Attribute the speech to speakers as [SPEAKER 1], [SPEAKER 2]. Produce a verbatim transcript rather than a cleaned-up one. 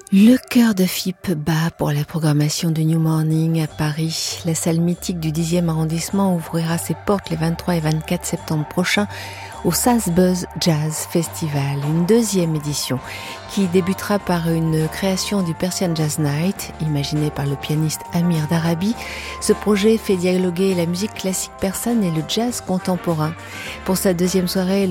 [SPEAKER 1] Le cœur de F I P bat pour la programmation de New Morning à Paris. La salle mythique du dixième arrondissement ouvrira ses portes les vingt-trois et vingt-quatre septembre prochains au Salzbuzz Jazz Festival, une deuxième édition qui débutera par une création du Persian Jazz Night, imaginée par le pianiste Amir Darabi. Ce projet fait dialoguer la musique classique persane et le jazz contemporain. Pour sa deuxième soirée,